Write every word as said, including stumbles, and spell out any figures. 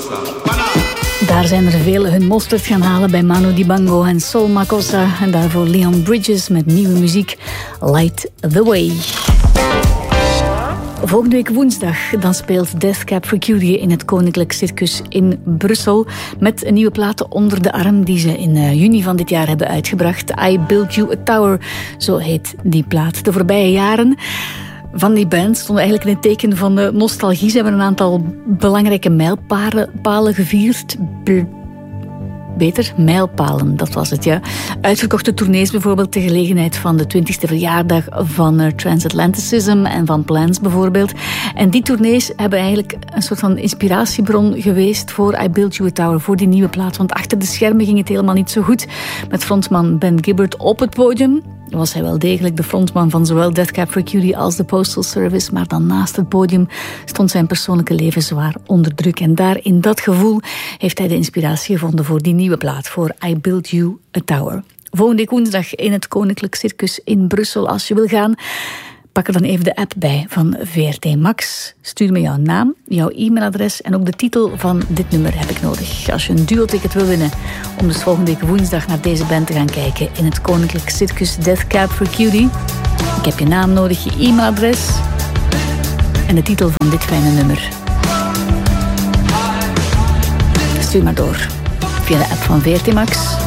Makossa. Daar zijn er velen hun mosterd gaan halen bij Manu Dibango en Sol Makossa. En daarvoor Leon Bridges met nieuwe muziek Light the Way. Volgende week woensdag dan speelt Death Cab for Cutie in het Koninklijk Circus in Brussel. Met een nieuwe plaat onder de arm die ze in uh, juni van dit jaar hebben uitgebracht. I Built You a Tower, zo heet die plaat. De voorbije jaren van die band stonden eigenlijk in het teken van de nostalgie. Ze hebben een aantal belangrijke mijlpalen palen gevierd. B- Beter, mijlpalen, dat was het, ja. Uitverkochte tournees bijvoorbeeld ter gelegenheid van de twintigste verjaardag van uh, Transatlanticism en van Plans bijvoorbeeld. En die tournees hebben eigenlijk een soort van inspiratiebron geweest voor I Built You a Tower, voor die nieuwe plaat. Want achter de schermen ging het helemaal niet zo goed met frontman Ben Gibbard op het podium. Was hij wel degelijk de frontman van zowel Death Cab for Cutie als de Postal Service, maar dan naast het podium stond zijn persoonlijke leven zwaar onder druk. En daar in dat gevoel heeft hij de inspiratie gevonden voor die nieuwe plaat, voor I Built You a Tower. Volgende week woensdag in het Koninklijk Circus in Brussel. Als je wil gaan, pak er dan even de app bij van V R T Max. Stuur me jouw naam, jouw e-mailadres en ook de titel van dit nummer heb ik nodig. Als je een duo-ticket wil winnen om dus volgende week woensdag naar deze band te gaan kijken in het Koninklijk Circus Death Cab for Cutie. Ik heb je naam nodig, je e-mailadres en de titel van dit fijne nummer. Stuur maar door via de app van V R T Max.